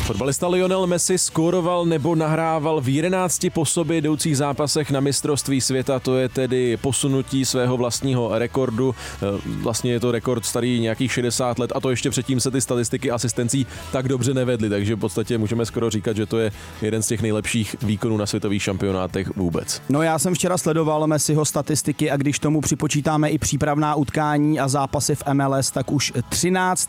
Fotbalista Lionel Messi skóroval nebo nahrával v 11 po sobě jdoucích zápasech na mistrovství světa, to je tedy posunutí svého vlastního rekordu. Vlastně je to rekord starý nějakých 60 let a to ještě předtím se ty statistiky asistencí tak dobře nevedly, takže v podstatě můžeme skoro říkat, že to je jeden z těch nejlepších výkonů na světových šampionátech vůbec. No já jsem včera sledoval Messiho statistiky a když tomu připočítáme i přípravná utkání a zápasy v MLS, tak už 13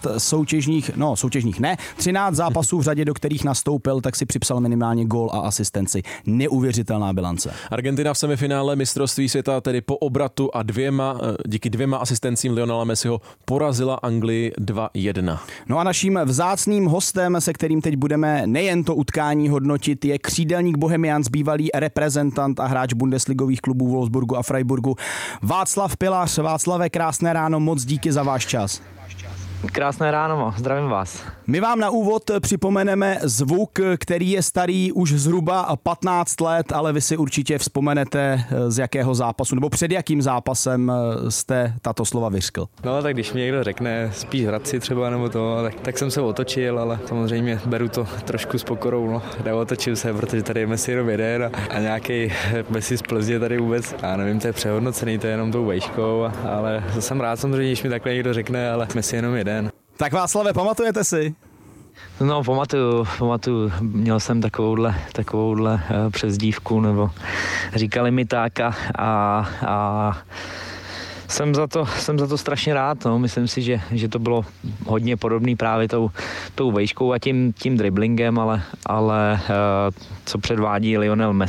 zápasů v řadě, do kterých nastoupil, tak si připsal minimálně gól a asistenci. Neuvěřitelná bilance. Argentina v semifinále mistrovství světa tedy po obratu a díky dvěma asistencím Lionela Messiho porazila Anglii 2-1. No a naším vzácným hostem, se kterým teď budeme nejen to utkání hodnotit, je křídelník Bohemians, bývalý reprezentant a hráč bundesligových klubů Wolfsburgu a Freiburgu Václav Pilař. Václave, krásné ráno, moc díky za váš čas. Krásné ráno, zdravím vás. My vám na úvod připomeneme zvuk, který je starý už zhruba 15 let, ale vy si určitě vzpomenete, z jakého zápasu nebo před jakým zápasem jste tato slova vyřkl. No tak když mi někdo řekne spíš Hradci třeba nebo to, tak jsem se otočil, ale samozřejmě beru to trošku s pokorou, no. Neotočil se, protože tady je Messi jenom jeden a nějaký Messi z Plzně tady vůbec, já nevím, to je přehodnocený, to je jenom tou vejškou, ale jsem rád samozřejmě, když mi takhle někdo řekne, ale Messi jenom jeden. Tak Václave, pamatujete si? No, pamatuju, měl jsem takovouhle přezdívku, nebo říkali mi tak a jsem za to strašně rád, no. Myslím si, že to bylo hodně podobný právě tou vejškou a tím driblingem, ale co předvádí Lionel Messi,